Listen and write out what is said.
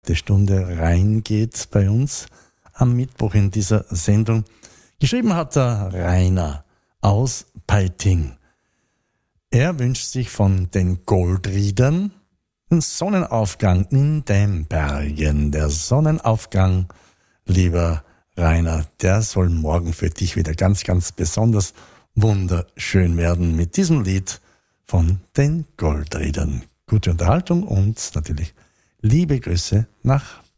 die Stunde reingeht bei uns am Mittwoch in dieser Sendung. Geschrieben hat der Rainer aus Peiting. Er wünscht sich von den Goldriedern den Sonnenaufgang in den Bergen. Der Sonnenaufgang, lieber Rainer, der soll morgen für dich wieder ganz, ganz besonders wunderschön werden mit diesem Lied von den Goldriedern. Gute Unterhaltung und natürlich liebe Grüße nach